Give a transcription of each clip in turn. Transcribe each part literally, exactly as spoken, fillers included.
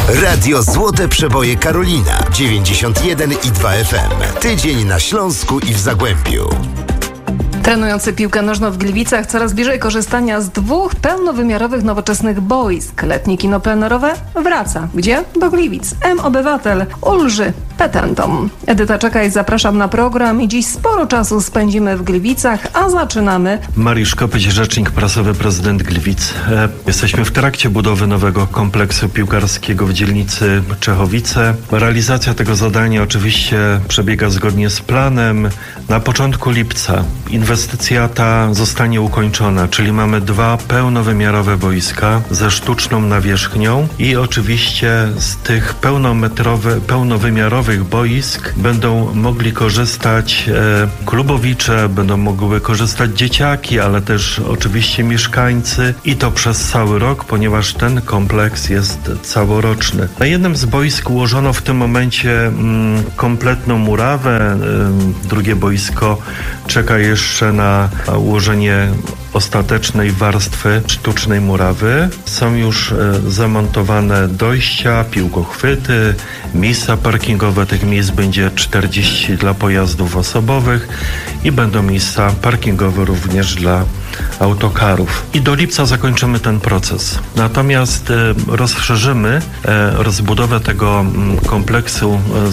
Radio Złote Przeboje Karolina dziewięćdziesiąt jeden i dwa F M. Tydzień na Śląsku i w Zagłębiu. Trenujący piłkę nożną w Gliwicach coraz bliżej korzystania z dwóch pełnowymiarowych nowoczesnych boisk. Letnie kino plenerowe wraca. Gdzie? Do Gliwic. M-Obywatel ulży petentom. Edyta Czekaj, zapraszam na program i dziś sporo czasu spędzimy w Gliwicach, a zaczynamy. Mariusz Kopyć, rzecznik prasowy, prezydent Gliwic. E, jesteśmy w trakcie budowy nowego kompleksu piłkarskiego w dzielnicy Czechowice. Realizacja tego zadania oczywiście przebiega zgodnie z planem. Na początku lipca inwestycja ta zostanie ukończona, czyli mamy dwa pełnowymiarowe boiska ze sztuczną nawierzchnią i oczywiście z tych pełnometrowe, pełnowymiarowych boisk będą mogli korzystać e, klubowicze, będą mogły korzystać dzieciaki, ale też oczywiście mieszkańcy i to przez cały rok, ponieważ ten kompleks jest całoroczny. Na jednym z boisk ułożono w tym momencie mm, kompletną murawę, e, drugie boisko czeka jeszcze na ułożenie ostatecznej warstwy sztucznej murawy. Są już e, zamontowane dojścia, piłkochwyty, miejsca parkingowe. Tych miejsc będzie czterdzieści dla pojazdów osobowych i będą miejsca parkingowe również dla autokarów. I do lipca zakończymy ten proces. Natomiast e, rozszerzymy e, rozbudowę tego m, kompleksu e,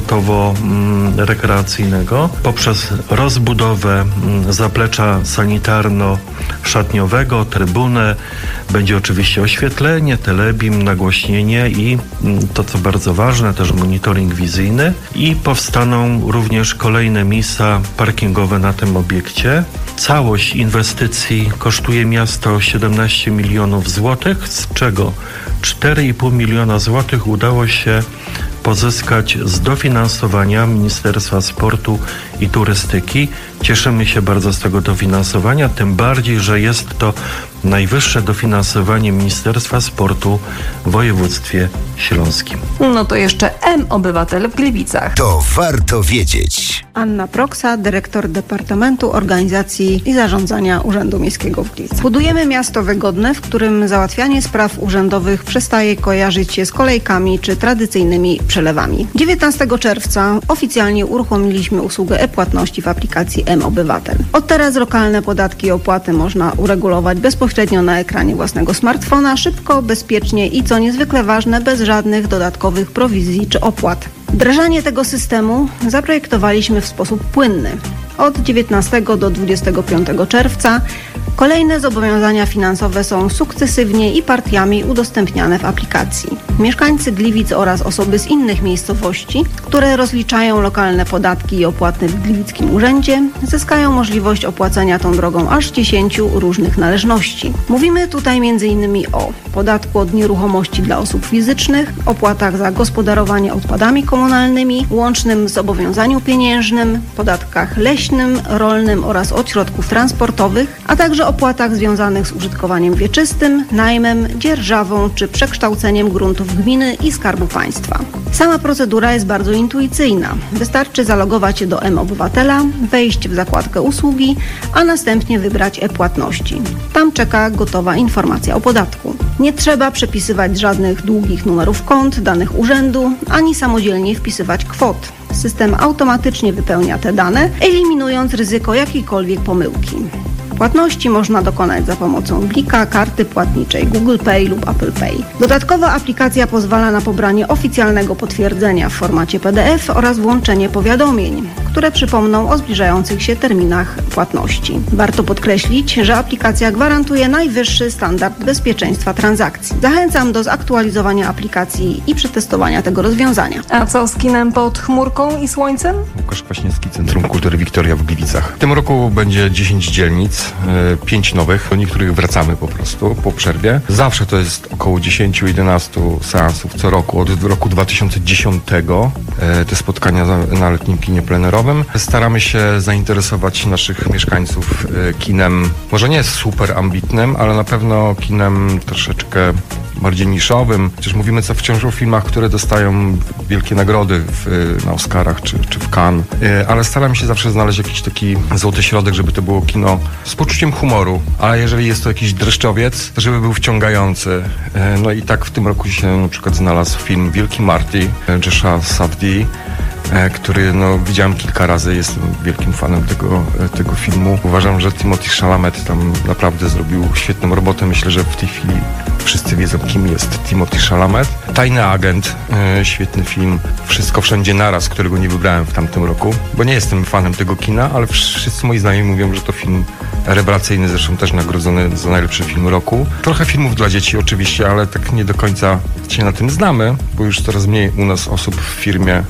sportowo-rekreacyjnego poprzez rozbudowę m, zaplecza sanitarno-szatniowego, trybunę. Będzie oczywiście oświetlenie, telebim, nagłośnienie i m, to, co bardzo ważne, też monitoring wizyjny. I powstaną również kolejne miejsca parkingowe na tym obiekcie. Całość inwestycji kosztuje miasto siedemnaście milionów złotych, z czego cztery i pół miliona złotych udało się pozyskać z dofinansowania Ministerstwa Sportu i Turystyki. Cieszymy się bardzo z tego dofinansowania, tym bardziej, że jest to najwyższe dofinansowanie Ministerstwa Sportu w województwie śląskim. No to jeszcze M-Obywatel w Gliwicach. To warto wiedzieć. Anna Proksa, dyrektor Departamentu Organizacji i Zarządzania Urzędu Miejskiego w Gliwicach. Budujemy miasto wygodne, w którym załatwianie spraw urzędowych przestaje kojarzyć się z kolejkami czy tradycyjnymi przelewami. dziewiętnastego czerwca oficjalnie uruchomiliśmy usługę e-płatności w aplikacji M-Obywatel. Od teraz lokalne podatki i opłaty można uregulować bezpośrednio na ekranie własnego smartfona, szybko, bezpiecznie i, co niezwykle ważne, bez żadnych dodatkowych prowizji czy opłat. Wdrażanie tego systemu zaprojektowaliśmy w sposób płynny. Od dziewiętnastego do dwudziestego piątego czerwca kolejne zobowiązania finansowe są sukcesywnie i partiami udostępniane w aplikacji. Mieszkańcy Gliwic oraz osoby z innych miejscowości, które rozliczają lokalne podatki i opłaty w Gliwickim Urzędzie, zyskają możliwość opłacenia tą drogą aż dziesięciu różnych należności. Mówimy tutaj między innymi o podatku od nieruchomości dla osób fizycznych, opłatach za gospodarowanie odpadami komunalnymi, łącznym zobowiązaniu pieniężnym, podatkach leśnym, rolnym oraz od środków transportowych, a także opłatach związanych z użytkowaniem wieczystym, najmem, dzierżawą czy przekształceniem gruntów gminy i Skarbu Państwa. Sama procedura jest bardzo intuicyjna. Wystarczy zalogować się do M-Obywatela, wejść w zakładkę usługi, a następnie wybrać e-płatności. Tam czeka gotowa informacja o podatku. Nie trzeba przepisywać żadnych długich numerów kont, danych urzędu, ani samodzielnie wpisywać kwot. System automatycznie wypełnia te dane, eliminując ryzyko jakiejkolwiek pomyłki. Płatności można dokonać za pomocą blika, karty płatniczej Google Pay lub Apple Pay. Dodatkowa aplikacja pozwala na pobranie oficjalnego potwierdzenia w formacie P D F oraz włączenie powiadomień, które przypomną o zbliżających się terminach płatności. Warto podkreślić, że aplikacja gwarantuje najwyższy standard bezpieczeństwa transakcji. Zachęcam do zaktualizowania aplikacji i przetestowania tego rozwiązania. A co z kinem pod chmurką i słońcem? Łukasz Kwaśniewski, Centrum Kultury Wiktoria w Gliwicach. W tym roku będzie dziesięć dzielnic, pięć nowych, do niektórych wracamy po prostu po przerwie. Zawsze to jest około dziesięć do jedenastu seansów co roku. Od roku dwa tysiące dziesiątego te spotkania na letnim kinie plenerowym kulturowym. Staramy się zainteresować naszych mieszkańców kinem, może nie super ambitnym, ale na pewno kinem troszeczkę bardziej niszowym. Przecież mówimy co wciąż o filmach, które dostają wielkie nagrody w, na Oscarach czy, czy w Cannes, ale staramy się zawsze znaleźć jakiś taki złoty środek, żeby to było kino z poczuciem humoru, ale jeżeli jest to jakiś dreszczowiec, to żeby był wciągający. No i tak w tym roku się na przykład znalazł film Wielki Marty Josha Safdie, który no, widziałem kilka razy, jestem wielkim fanem tego, tego filmu. Uważam, że Timothée Chalamet tam naprawdę zrobił świetną robotę. Myślę, że w tej chwili wszyscy wiedzą, kim jest Timothée Chalamet. Tajny agent, e, świetny film. Wszystko wszędzie naraz, którego nie wybrałem w tamtym roku, bo nie jestem fanem tego kina, ale wszyscy moi znajomi mówią, że to film rewelacyjny, zresztą też nagrodzony za najlepszy film roku. Trochę filmów dla dzieci oczywiście, ale tak nie do końca się na tym znamy, bo już coraz mniej u nas osób w firmie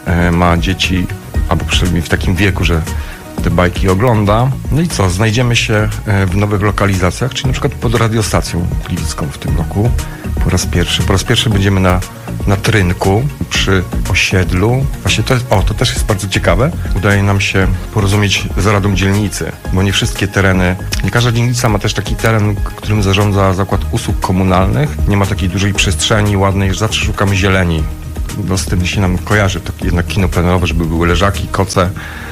ma dzieci, albo przynajmniej w takim wieku, że te bajki ogląda. No i co? Znajdziemy się w nowych lokalizacjach, czyli na przykład pod radiostacją gliwicką w tym roku. Po raz pierwszy. Po raz pierwszy będziemy na, na Trynku, przy osiedlu. Właśnie to jest, o, to też jest bardzo ciekawe. Udaje nam się porozumieć z Radą Dzielnicy, bo nie wszystkie tereny, nie każda dzielnica ma też taki teren, którym zarządza Zakład Usług Komunalnych. Nie ma takiej dużej przestrzeni ładnej, że zawsze szukamy zieleni. Bo z tym się nam kojarzy to jednak kino plenerowe, żeby były leżaki, koce,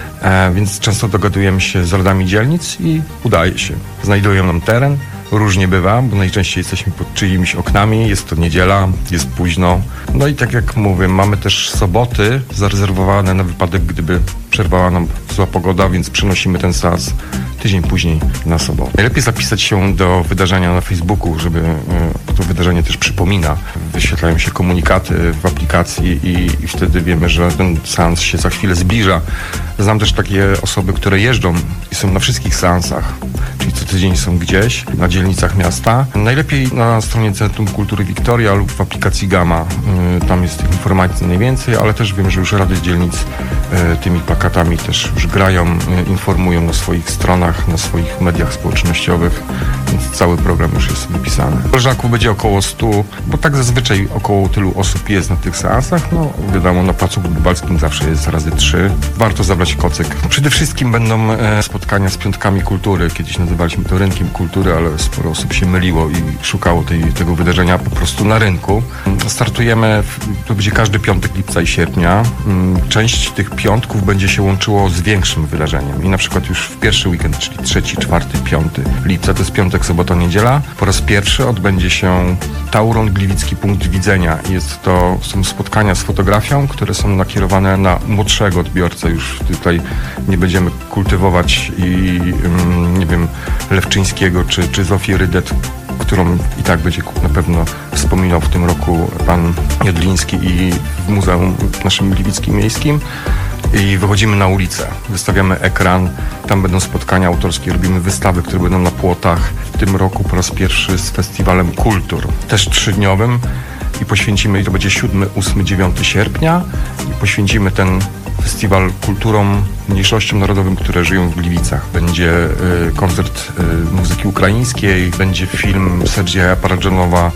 e, więc często dogadujemy się z radami dzielnic i udaje się. Znajdują nam teren, różnie bywa, bo najczęściej jesteśmy pod czyimiś oknami, jest to niedziela, jest późno. No i tak jak mówię, mamy też soboty zarezerwowane na wypadek, gdyby przerwała nam zła pogoda, więc przenosimy ten seans tydzień później na sobotę. Najlepiej zapisać się do wydarzenia na Facebooku, żeby bo to wydarzenie też przypomina. Wyświetlają się komunikaty w aplikacji i, i wtedy wiemy, że ten seans się za chwilę zbliża. Znam też takie osoby, które jeżdżą i są na wszystkich seansach, czyli co tydzień są gdzieś na dzielnicach miasta. Najlepiej na stronie Centrum Kultury Wiktoria lub w aplikacji Gamma. Tam jest tych informacji najwięcej, ale też wiem, że już Rady Dzielnic tymi plakatami też już grają, informują na swoich stronach, na swoich mediach społecznościowych, więc cały program już jest wypisany. Leżaków będzie około stu, bo tak zazwyczaj około tylu osób jest na tych seansach. No wiadomo, na Placu Grunwaldzkim zawsze jest razy trzy. Warto zabrać kocyk. Przede wszystkim będą e, spotkania z Piątkami Kultury. Kiedyś nazywaliśmy to Rynkiem Kultury, ale sporo osób się myliło i szukało tej, tego wydarzenia po prostu na rynku. Startujemy, w, to będzie każdy piątek lipca i sierpnia. Część tych piątków będzie się łączyło z większym wydarzeniem i na przykład już w pierwszy weekend, czyli trzeci, czwarty, piąty lipca, to jest piątek, sobota, niedziela. Po raz pierwszy odbędzie się Tauron Gliwicki Punkt Widzenia. Jest to, są spotkania z fotografią, które są nakierowane na młodszego odbiorcę. Już tutaj nie będziemy kultywować i nie wiem, Lewczyńskiego czy, czy Zofii Rydet, którą i tak będzie na pewno wspominał w tym roku pan Jodliński i w Muzeum naszym Gliwickim Miejskim. I wychodzimy na ulicę, wystawiamy ekran, tam będą spotkania autorskie, robimy wystawy, które będą na płotach. W tym roku po raz pierwszy z Festiwalem Kultur, też trzydniowym i poświęcimy, i to będzie siódmy, ósmy, dziewiąty sierpnia i poświęcimy ten festiwal kulturom, mniejszościom narodowym, które żyją w Gliwicach. Będzie y, koncert y, muzyki ukraińskiej, będzie film Serdzieja Paradżanowa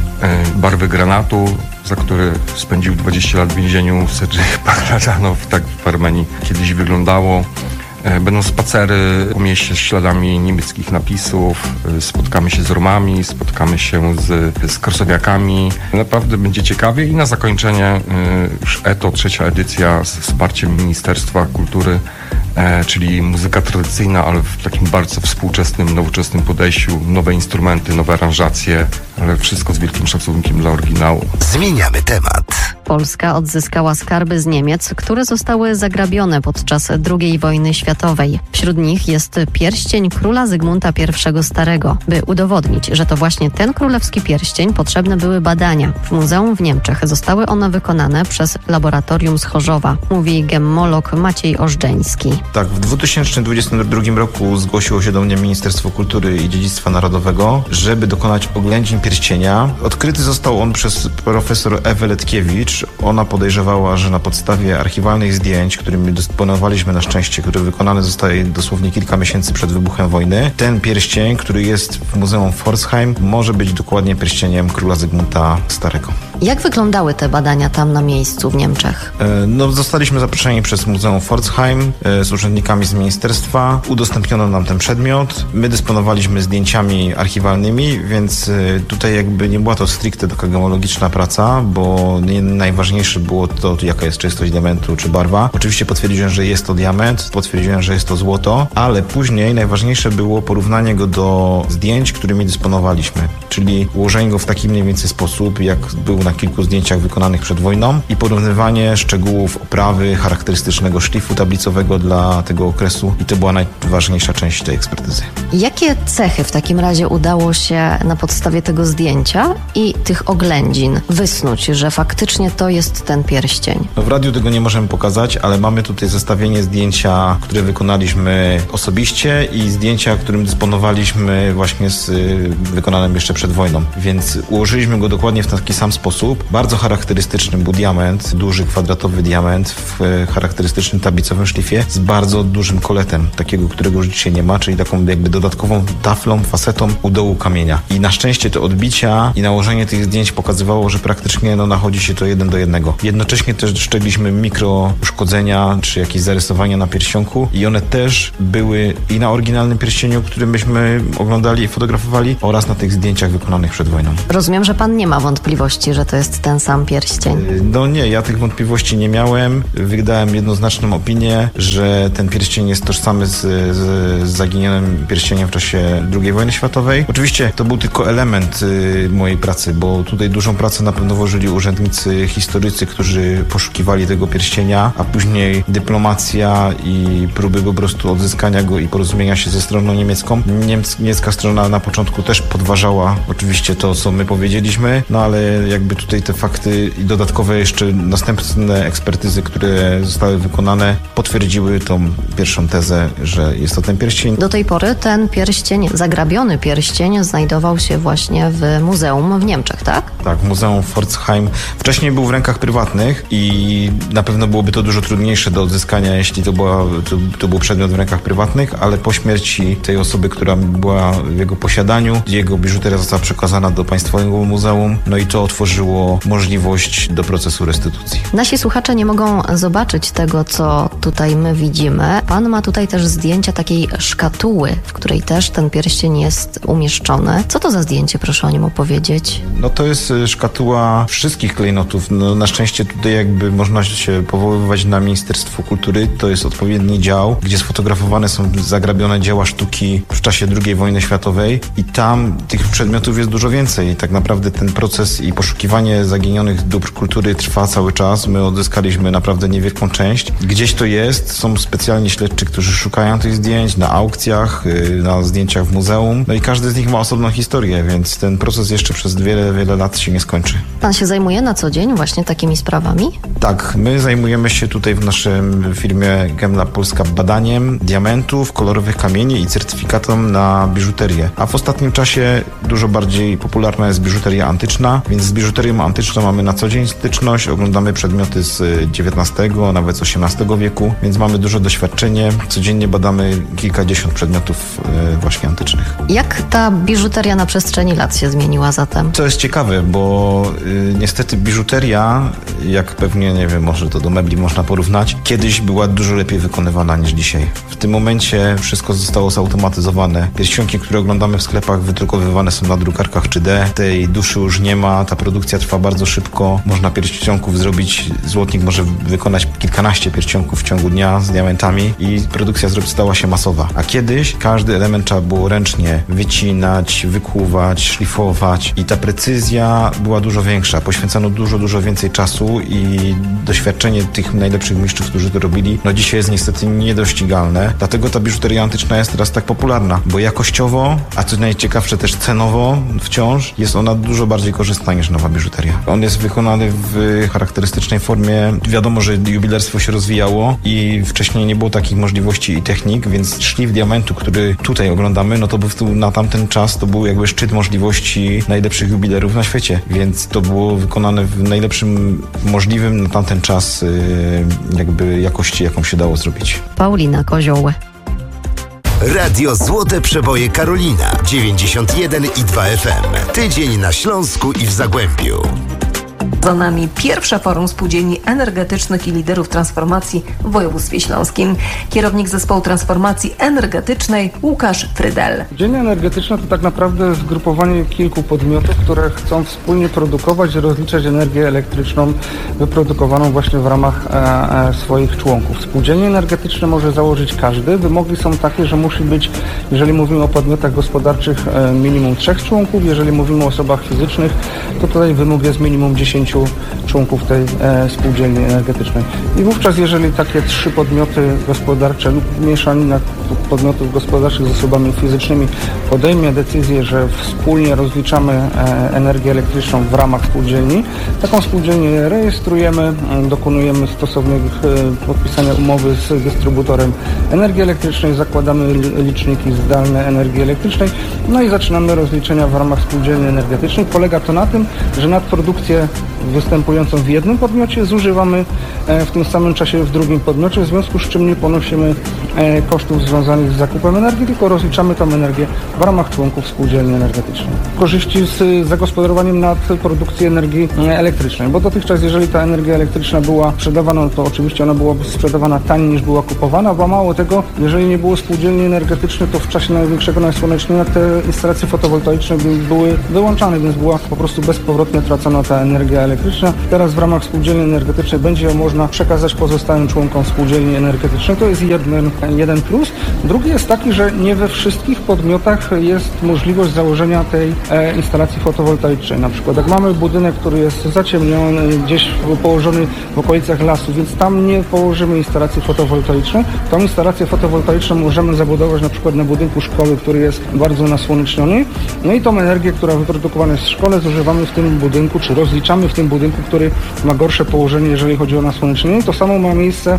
y, Barwy Granatu, za który spędził dwadzieścia lat w więzieniu. Serdziej Paradżanow, tak w Armenii kiedyś wyglądało. Będą spacery po mieście z śladami niemieckich napisów, spotkamy się z Romami, spotkamy się z, z Korsowiakami. Naprawdę będzie ciekawie i na zakończenie już E T O, trzecia edycja z wsparciem Ministerstwa Kultury, e, czyli muzyka tradycyjna, ale w takim bardzo współczesnym, nowoczesnym podejściu, nowe instrumenty, nowe aranżacje, ale wszystko z wielkim szacunkiem dla oryginału. Zmieniamy temat. Polska odzyskała skarby z Niemiec, które zostały zagrabione podczas drugiej wojny światowej. Wśród nich jest pierścień króla Zygmunta I Starego. By udowodnić, że to właśnie ten królewski pierścień, potrzebne były badania. W muzeum w Niemczech zostały one wykonane przez laboratorium z Chorzowa, mówi gemmolog Maciej Ożdżeński. Tak, w dwa tysiące dwudziestym drugim roku zgłosiło się do mnie Ministerstwo Kultury i Dziedzictwa Narodowego, żeby dokonać oględzin pierścienia. Odkryty został on przez profesor Ewę Letkiewicz. Ona podejrzewała, że na podstawie archiwalnych zdjęć, którymi dysponowaliśmy na szczęście, które wykonane zostały dosłownie kilka miesięcy przed wybuchem wojny, ten pierścień, który jest w Muzeum Pforzheim, może być dokładnie pierścieniem króla Zygmunta Starego. Jak wyglądały te badania tam na miejscu w Niemczech? No, zostaliśmy zaproszeni przez Muzeum Pforzheim z urzędnikami z ministerstwa. Udostępniono nam ten przedmiot. My dysponowaliśmy zdjęciami archiwalnymi, więc tutaj jakby nie była to stricte taka gemologiczna praca, bo najważniejsze było to, jaka jest czystość diamentu czy barwa. Oczywiście potwierdziłem, że jest to diament, potwierdziłem, że jest to złoto, ale później najważniejsze było porównanie go do zdjęć, którymi dysponowaliśmy, czyli ułożenie go w taki mniej więcej sposób, jak był na kilku zdjęciach wykonanych przed wojną i porównywanie szczegółów oprawy, charakterystycznego szlifu tablicowego dla tego okresu i to była najważniejsza część tej ekspertyzy. Jakie cechy w takim razie udało się na podstawie tego zdjęcia i tych oględzin wysnuć, że faktycznie to jest ten pierścień? No w radiu tego nie możemy pokazać, ale mamy tutaj zestawienie zdjęcia, które wykonaliśmy osobiście i zdjęcia, którym dysponowaliśmy właśnie z wykonanym jeszcze przed wojną. Więc ułożyliśmy go dokładnie w taki sam sposób. Bardzo charakterystyczny był diament, duży kwadratowy diament w charakterystycznym tablicowym szlifie z bardzo dużym koletem, takiego, którego już dzisiaj nie ma, czyli taką jakby dodatkową taflą, fasetą u dołu kamienia. I na szczęście te odbicia i nałożenie tych zdjęć pokazywało, że praktycznie no, nachodzi się to jeden do jednego. Jednocześnie też dostrzegliśmy mikro uszkodzenia, czy jakieś zarysowania na pierścionku i one też były i na oryginalnym pierścieniu, który myśmy oglądali i fotografowali, oraz na tych zdjęciach wykonanych przed wojną. Rozumiem, że pan nie ma wątpliwości, że to jest ten sam pierścień. No nie, ja tych wątpliwości nie miałem. Wydałem jednoznaczną opinię, że ten pierścień jest tożsamy z, z, z zaginionym pierścieniem w czasie drugiej wojny światowej. Oczywiście to był tylko element y, mojej pracy, bo tutaj dużą pracę na pewno włożyli urzędnicy, historycy, którzy poszukiwali tego pierścienia, a później dyplomacja i próby po prostu odzyskania go i porozumienia się ze stroną niemiecką. Niemc, niemiecka strona na początku też podważała oczywiście to, co my powiedzieliśmy, no ale jakby tutaj te fakty i dodatkowe jeszcze następne ekspertyzy, które zostały wykonane, potwierdziły tą pierwszą tezę, że jest to ten pierścień. Do tej pory ten pierścień, zagrabiony pierścień, znajdował się właśnie w muzeum w Niemczech, tak? Tak, Muzeum Pforzheim. Wcześniej był w rękach prywatnych i na pewno byłoby to dużo trudniejsze do odzyskania, jeśli to, była, to, to był przedmiot w rękach prywatnych, ale po śmierci tej osoby, która była w jego posiadaniu, jego biżuteria została przekazana do Państwowego Muzeum, no i to otworzyło możliwość do procesu restytucji. Nasi słuchacze nie mogą zobaczyć tego, co tutaj my widzimy. Pan ma tutaj też zdjęcia takiej szkatuły, w której też ten pierścień jest umieszczony. Co to za zdjęcie, proszę o nim opowiedzieć? No to jest szkatuła wszystkich klejnotów. No, na szczęście tutaj jakby można się powoływać na Ministerstwo Kultury. To jest odpowiedni dział, gdzie sfotografowane są zagrabione dzieła sztuki w czasie drugiej wojny światowej i tam tych przedmiotów jest dużo więcej. Tak naprawdę ten proces i poszukiwanie zaginionych dóbr kultury trwa cały czas. My odzyskaliśmy naprawdę niewielką część. Gdzieś to jest. Są specjalni śledczy, którzy szukają tych zdjęć na aukcjach, na zdjęciach w muzeum. No i każdy z nich ma osobną historię, więc ten proces jeszcze przez wiele, wiele lat się nie skończy. Pan się zajmuje na co dzień właśnie takimi sprawami? Tak, my zajmujemy się tutaj w naszym firmie Gemlab Polska badaniem diamentów, kolorowych kamieni i certyfikatom na biżuterię. A w ostatnim czasie dużo bardziej popularna jest biżuteria antyczna, więc z biżuterią antyczną mamy na co dzień styczność, oglądamy przedmioty z dziewiętnastego, nawet z osiemnastego wieku, więc mamy duże doświadczenie. Codziennie badamy kilkadziesiąt przedmiotów właśnie antycznych. Jak ta biżuteria na przestrzeni lat się zmieniła zatem? To jest ciekawe, bo y, niestety biżuteria, jak pewnie, nie wiem, może to do mebli można porównać, kiedyś była dużo lepiej wykonywana niż dzisiaj. W tym momencie wszystko zostało zautomatyzowane. Pierścionki, które oglądamy w sklepach, wydrukowywane są na drukarkach trzy D. Tej duszy już nie ma, ta produkcja trwa bardzo szybko. Można pierścionków zrobić, złotnik może wykonać kilkanaście pierścionków w ciągu dnia z diamentami i produkcja stała się masowa. A kiedyś każdy element trzeba było ręcznie wycinać, wykuwać, szlifować i ta precyzja była dużo większa. Poświęcano dużo, dużo więcej czasu i doświadczenie tych najlepszych mistrzów, którzy to robili, no dzisiaj jest niestety niedościgalne. Dlatego ta biżuteria antyczna jest teraz tak popularna, bo jakościowo, a co najciekawsze też cenowo wciąż, jest ona dużo bardziej korzystna niż nowa biżuteria. On jest wykonany w charakterystycznej formie. Wiadomo, że jubilerstwo się rozwijało i wcześniej nie było takich możliwości i technik, więc szlif diamentu, który tutaj oglądamy, no to był na tamten czas to był jakby szczyt możliwości najlepszych jubilerów na świecie, więc to było wykonane w najlepszym możliwym na tamten czas jakby jakości, jaką się dało zrobić. Paulina Kozioł. Radio Złote Przeboje Karolina dziewięćdziesiąt jeden i dwa F M. Tydzień na Śląsku i w Zagłębiu. Za nami pierwsze forum spółdzielni energetycznych i liderów transformacji w województwie śląskim. Kierownik zespołu transformacji energetycznej Łukasz Frydel. Spółdzielnia energetyczna to tak naprawdę zgrupowanie kilku podmiotów, które chcą wspólnie produkować i rozliczać energię elektryczną wyprodukowaną właśnie w ramach e, e, swoich członków. Spółdzielnie energetyczne może założyć każdy. Wymogi są takie, że musi być, jeżeli mówimy o podmiotach gospodarczych, e, minimum trzech członków. Jeżeli mówimy o osobach fizycznych, to tutaj wymóg jest minimum dziesięciu członków tej e, spółdzielni energetycznej. I wówczas, jeżeli takie trzy podmioty gospodarcze lub mieszanina podmiotów gospodarczych z osobami fizycznymi podejmie decyzję, że wspólnie rozliczamy e, energię elektryczną w ramach spółdzielni, taką spółdzielnię rejestrujemy, dokonujemy stosownych e, podpisania umowy z dystrybutorem energii elektrycznej, zakładamy liczniki zdalne energii elektrycznej, no i zaczynamy rozliczenia w ramach spółdzielni energetycznej. Polega to na tym, że nadprodukcję występującą w jednym podmiocie zużywamy w tym samym czasie w drugim podmiocie, w związku z czym nie ponosimy kosztów związanych z zakupem energii, tylko rozliczamy tą energię w ramach członków spółdzielni energetycznej. Korzyści z zagospodarowaniem nadprodukcji energii elektrycznej, bo dotychczas, jeżeli ta energia elektryczna była sprzedawana, to oczywiście ona byłaby sprzedawana taniej niż była kupowana, bo mało tego, jeżeli nie było spółdzielni energetycznych, to w czasie największego nasłonecznienia te instalacje fotowoltaiczne były wyłączane, więc była po prostu bezpowrotnie tracona ta energia elektryczna. Teraz w ramach spółdzielni energetycznej będzie ją można przekazać pozostałym członkom spółdzielni energetycznej. To jest jeden, jeden plus. Drugi jest taki, że nie we wszystkich podmiotach jest możliwość założenia tej e, instalacji fotowoltaicznej. Na przykład jak mamy budynek, który jest zaciemniony, gdzieś położony w okolicach lasu, więc tam nie położymy instalacji fotowoltaicznej. Tą instalację fotowoltaiczną możemy zabudować na przykład na budynku szkoły, który jest bardzo nasłoneczniony. No i tą energię, która wyprodukowana jest w szkole, zużywamy w tym budynku, czy rozliczamy w tym budynku, który ma gorsze położenie, jeżeli chodzi o nasłonecznienie. To samo ma miejsce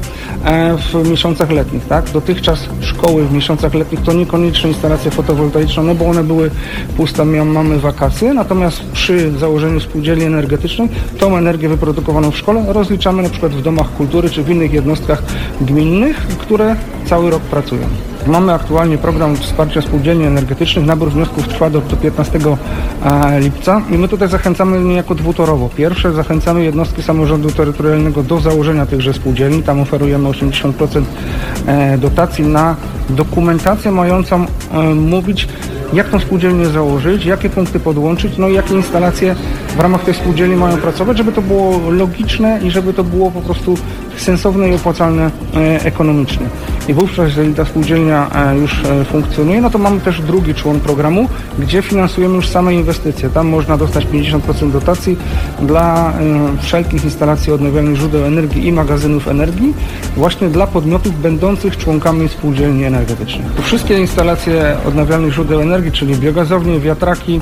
w miesiącach letnich, tak? Dotychczas szkoły w miesiącach letnich to niekoniecznie instalacje fotowoltaiczne, no bo one były puste, mamy wakacje, natomiast przy założeniu spółdzielni energetycznej tą energię wyprodukowaną w szkole rozliczamy na przykład w domach kultury, czy w innych jednostkach gminnych, które cały rok pracują. Mamy aktualnie program wsparcia spółdzielni energetycznych. Nabór wniosków trwa do, do piętnastego lipca i my tutaj zachęcamy niejako dwutorowo. Pierwsze, zachęcamy jednostki samorządu terytorialnego do założenia tychże spółdzielni. Tam oferujemy osiemdziesiąt procent dotacji na dokumentację mającą mówić, jak tą spółdzielnię założyć, jakie punkty podłączyć, no i jakie instalacje w ramach tej spółdzielni mają pracować, żeby to było logiczne i żeby to było po prostu sensowne i opłacalne e, ekonomicznie. I wówczas, jeżeli ta spółdzielnia e, już e, funkcjonuje, no to mamy też drugi człon programu, gdzie finansujemy już same inwestycje. Tam można dostać pięćdziesiąt procent dotacji dla e, wszelkich instalacji odnawialnych źródeł energii i magazynów energii, właśnie dla podmiotów będących członkami spółdzielni energetycznych. To wszystkie instalacje odnawialnych źródeł energii, czyli biogazownie, wiatraki,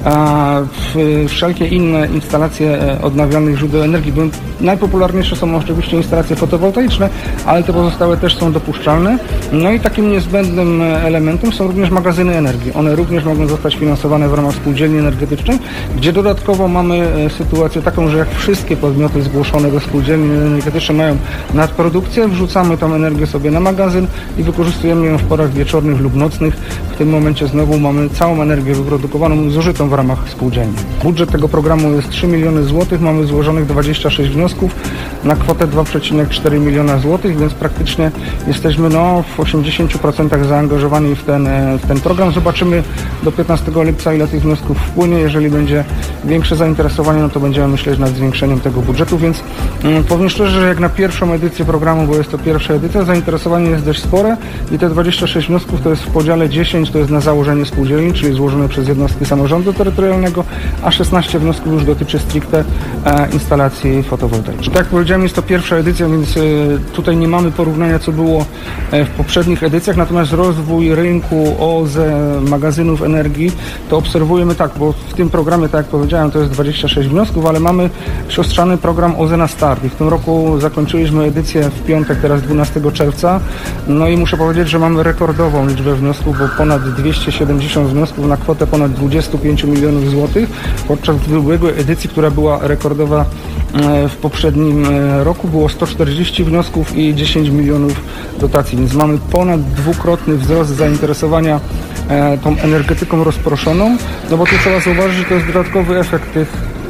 a, w, wszelkie inne instalacje odnawialnych źródeł energii. Najpopularniejsze są oczywiście instalacje fotowoltaiczne, ale te pozostałe też są dopuszczalne. No i takim niezbędnym elementem są również magazyny energii. One również mogą zostać finansowane w ramach spółdzielni energetycznej, gdzie dodatkowo mamy sytuację taką, że jak wszystkie podmioty zgłoszone do spółdzielni energetycznej mają nadprodukcję, wrzucamy tą energię sobie na magazyn i wykorzystujemy ją w porach wieczornych lub nocnych. W tym momencie znowu mamy całą energię wyprodukowaną, zużytą w ramach spółdzielni. Budżet tego programu jest trzy miliony złotych, mamy złożonych dwadzieścia sześć wniosków na kwotę dwa przecinek cztery miliona złotych, więc praktycznie jesteśmy no, w osiemdziesięciu procentach zaangażowani w ten, w ten program. Zobaczymy do piętnastego lipca, ile tych wniosków wpłynie. Jeżeli będzie większe zainteresowanie, no to będziemy myśleć nad zwiększeniem tego budżetu, więc mm, powiem szczerze, że jak na pierwszą edycję programu, bo jest to pierwsza edycja, zainteresowanie jest dość spore i te dwadzieścia sześć wniosków to jest w podziale dziesięć, to jest na założenie spółdzielni, czyli złożone przez jednostki samorządu terytorialnego, a szesnaście wniosków już dotyczy stricte e, instalacji fotowoltaicznej. Tak jak powiedziałem, jest to pierwsza edycja, więc e, tutaj nie mamy porównania, co było e, w poprzednich edycjach, natomiast rozwój rynku O Z E, magazynów energii, to obserwujemy tak, bo w tym programie, tak jak powiedziałem, to jest dwadzieścia sześć wniosków, ale mamy siostrzany program O Z E na start i w tym roku zakończyliśmy edycję w piątek, teraz dwunastego czerwca, no i muszę powiedzieć, że mamy rekordową liczbę wniosków, bo ponad dwieście siedemdziesiąt wniosków na kwotę ponad dwadzieścia pięć milionów złotych, podczas ubiegłej edycji, która była rekordowa w poprzednim roku, było sto czterdzieści wniosków i dziesięć milionów dotacji, więc mamy ponad dwukrotny wzrost zainteresowania tą energetyką rozproszoną, no bo tu trzeba zauważyć, że to jest dodatkowy efekt tych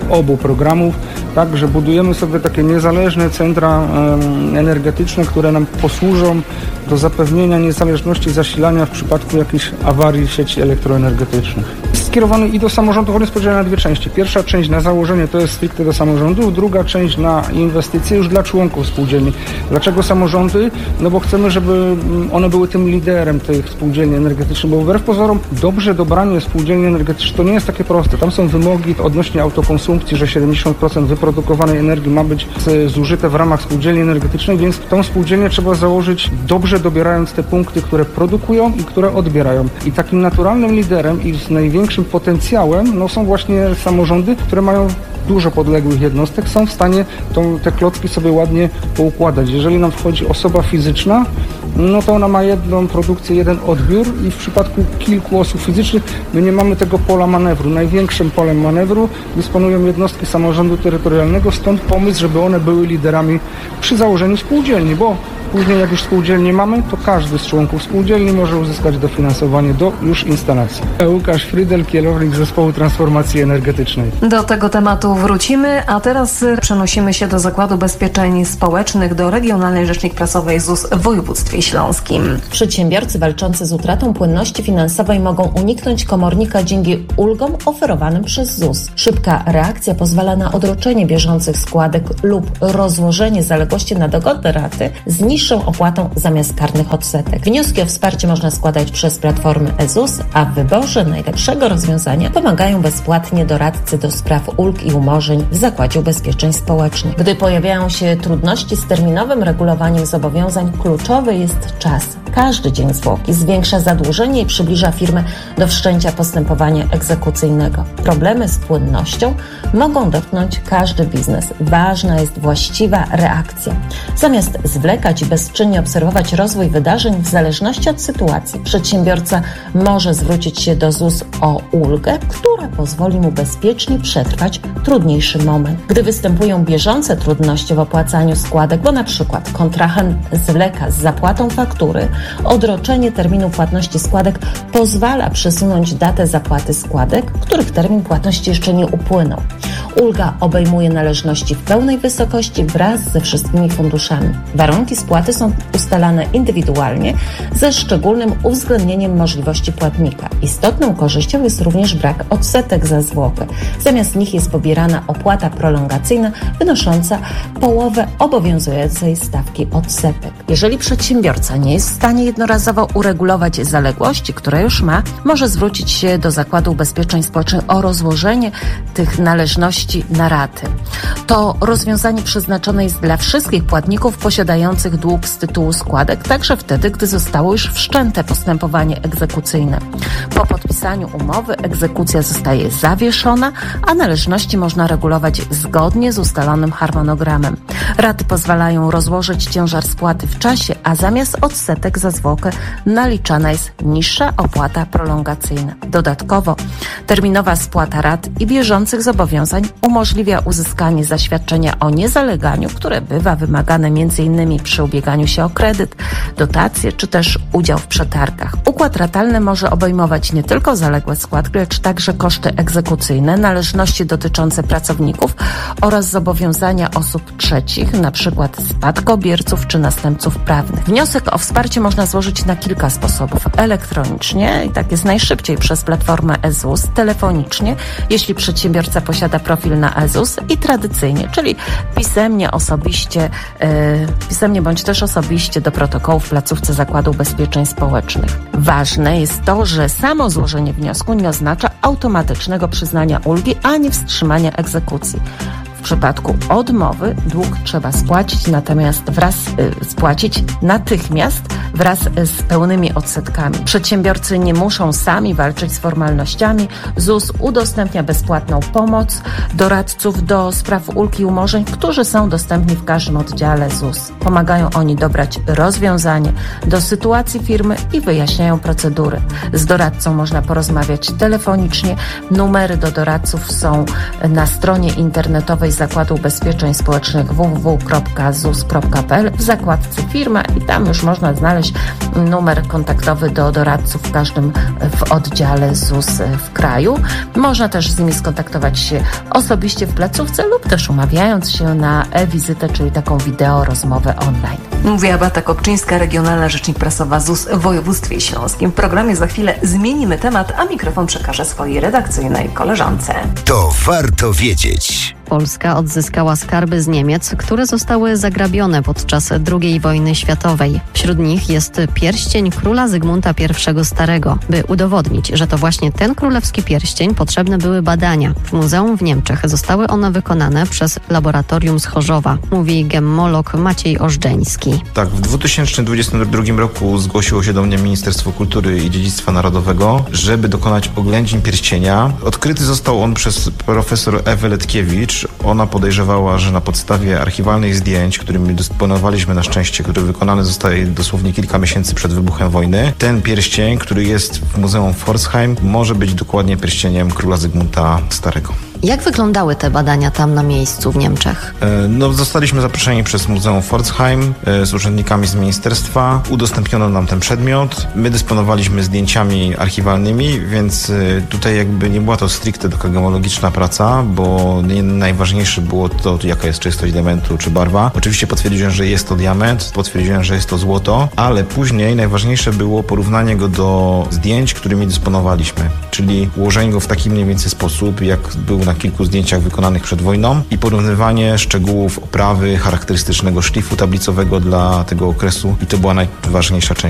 obu programów, tak, że budujemy sobie takie niezależne centra um, energetyczne, które nam posłużą do zapewnienia niezależności zasilania w przypadku jakichś awarii sieci elektroenergetycznych. Jest skierowany i do samorządów, on jest podzielony na dwie części. Pierwsza część na założenie to jest stricte do samorządów, druga część na inwestycje już dla członków spółdzielni. Dlaczego samorządy? No bo chcemy, żeby one były tym liderem tych spółdzielni energetycznych, bo wbrew pozorom dobrze dobranie spółdzielni energetycznych to nie jest takie proste. Tam są wymogi odnośnie autokonsumpcji, że siedemdziesiąt procent wyprodukowanej energii ma być zużyte w ramach spółdzielni energetycznej, więc tą spółdzielnię trzeba założyć dobrze dobierając te punkty, które produkują i które odbierają. I takim naturalnym liderem i z największym potencjałem no, są właśnie samorządy, które mają dużo podległych jednostek, są w stanie tą, te klocki sobie ładnie poukładać. Jeżeli nam wchodzi osoba fizyczna, no to ona ma jedną produkcję, jeden odbiór i w przypadku kilku osób fizycznych my nie mamy tego pola manewru. Największym polem manewru dysponują jednostki samorządu terytorialnego, stąd pomysł, żeby one były liderami przy założeniu spółdzielni, bo później jak już spółdzielnie mamy, to każdy z członków spółdzielni może uzyskać dofinansowanie do już instalacji. Łukasz Frydel, kierownik Zespołu Transformacji Energetycznej. Do tego tematu wrócimy, a teraz przenosimy się do Zakładu Ubezpieczeń Społecznych, do Regionalnej Rzecznik Prasowej Z U S w województwie śląskim. Przedsiębiorcy walczący z utratą płynności finansowej mogą uniknąć komornika dzięki ulgom oferowanym przez Z U S. Szybka reakcja pozwala na odroczenie bieżących składek lub rozłożenie zaległości na dogodne raty z niższą opłatą zamiast karnych odsetek. Wnioski o wsparcie można składać przez platformy e Z U S, a w wyborze najlepszego rozwiązania pomagają bezpłatnie doradcy do spraw ulg i umorzeń w Zakładzie Ubezpieczeń Społecznych. Gdy pojawiają się trudności z terminowym regulowaniem zobowiązań, kluczowy jest czas. Każdy dzień zwłoki zwiększa zadłużenie i przybliża firmę do wszczęcia postępowania egzekucyjnego. Problemy z płynnością mogą dotknąć każdy biznes. Ważna jest właściwa reakcja. Zamiast zwlekać i bezczynnie obserwować rozwój wydarzeń w zależności od sytuacji, przedsiębiorca może zwrócić się do Z U S o ulgę, która pozwoli mu bezpiecznie przetrwać trudniejszy moment. Gdy występują bieżące trudności w opłacaniu składek, bo na przykład kontrahent zwleka z zapłatą faktury, odroczenie terminu płatności składek pozwala przesunąć datę zapłaty składek, których termin płatności jeszcze nie upłynął. Ulga obejmuje należności w pełnej wysokości wraz ze wszystkimi funduszami. Warunki spłaty są ustalane indywidualnie ze szczególnym uwzględnieniem możliwości płatnika. Istotną korzyścią jest również brak odsetek za zwłokę. Zamiast nich jest pobierana opłata prolongacyjna wynosząca połowę obowiązującej stawki odsetek. Jeżeli przedsiębiorca nie jest w stanie jednorazowo uregulować zaległości, które już ma, może zwrócić się do Zakładu Ubezpieczeń Społecznych o rozłożenie tych należności na raty. To rozwiązanie przeznaczone jest dla wszystkich płatników posiadających dług z tytułu składek, także wtedy, gdy zostało już wszczęte postępowanie egzekucyjne. Po podpisaniu umowy egzekucja zostaje zawieszona, a należności można regulować zgodnie z ustalonym harmonogramem. Raty pozwalają rozłożyć ciężar spłaty w czasie, a zamiast odsetek za zwłokę naliczana jest niższa opłata prolongacyjna. Dodatkowo terminowa spłata rat i bieżących zobowiązań umożliwia uzyskanie zaświadczenia o niezaleganiu, które bywa wymagane między innymi przy ubieganiu się o kredyt, dotacje czy też udział w przetargach. Układ ratalny może obejmować nie tylko zaległe składki, lecz także koszty egzekucyjne, należności dotyczące pracowników oraz zobowiązania osób trzecich, np. spadkobierców czy następców prawnych. Wniosek o wsparcie można złożyć na kilka sposobów. Elektronicznie, i tak jest najszybciej przez platformę e Z U S, telefonicznie, jeśli przedsiębiorca posiada profil na e Z U S, i tradycyjnie, czyli pisemnie, osobiście, yy, pisemnie bądź też osobiście do protokołu w placówce Zakładu Ubezpieczeń Społecznych. Ważne jest to, że samo złożenie wniosku nie oznacza automatycznego przyznania ulgi ani wstrzymania egzekucji. W przypadku odmowy dług trzeba spłacić, natomiast wraz y, spłacić natychmiast wraz z pełnymi odsetkami. Przedsiębiorcy nie muszą sami walczyć z formalnościami. Z U S udostępnia bezpłatną pomoc doradców do spraw ulg i umorzeń, którzy są dostępni w każdym oddziale Z U S. Pomagają oni dobrać rozwiązanie do sytuacji firmy i wyjaśniają procedury. Z doradcą można porozmawiać telefonicznie. Numery do doradców są na stronie internetowej Zakładu Ubezpieczeń Społecznych w w w kropka z u s kropka p l w zakładce firma i tam już można znaleźć numer kontaktowy do doradców w każdym w oddziale Z U S w kraju. Można też z nimi skontaktować się osobiście w placówce lub też umawiając się na e-wizytę, czyli taką wideo rozmowę online. Mówi Beata Kopczyńska, regionalna rzecznik prasowa Z U S w województwie śląskim. W programie za chwilę zmienimy temat, a mikrofon przekażę swojej redakcyjnej koleżance. To warto wiedzieć. Polska odzyskała skarby z Niemiec, które zostały zagrabione podczas drugiej wojny światowej. Wśród nich jest pierścień króla Zygmunta I Starego. By udowodnić, że to właśnie ten królewski pierścień, potrzebne były badania. W muzeum w Niemczech zostały one wykonane przez laboratorium z Chorzowa, mówi gemmolog Maciej Ożdżeński. Tak, w dwa tysiące dwudziestym drugim roku zgłosiło się do mnie Ministerstwo Kultury i Dziedzictwa Narodowego, żeby dokonać oględzin pierścienia. Odkryty został on przez profesor Ewę Letkiewicz. Ona podejrzewała, że na podstawie archiwalnych zdjęć, którymi dysponowaliśmy na szczęście, które wykonane zostały dosłownie kilka miesięcy przed wybuchem wojny, ten pierścień, który jest w Muzeum Pforzheim, może być dokładnie pierścieniem króla Zygmunta Starego. Jak wyglądały te badania tam na miejscu w Niemczech? No, zostaliśmy zaproszeni przez Muzeum Pforzheim z urzędnikami z ministerstwa. Udostępniono nam ten przedmiot. My dysponowaliśmy zdjęciami archiwalnymi, więc tutaj jakby nie była to stricte taka gemologiczna praca, bo najważniejsze było to, jaka jest czystość diamentu czy barwa. Oczywiście potwierdziłem, że jest to diament, potwierdziłem, że jest to złoto, ale później najważniejsze było porównanie go do zdjęć, którymi dysponowaliśmy, czyli ułożenie go w taki mniej więcej sposób, jak był na kilku zdjęciach wykonanych przed wojną i porównywanie szczegółów oprawy, charakterystycznego szlifu tablicowego dla tego okresu i to była najważniejsza część.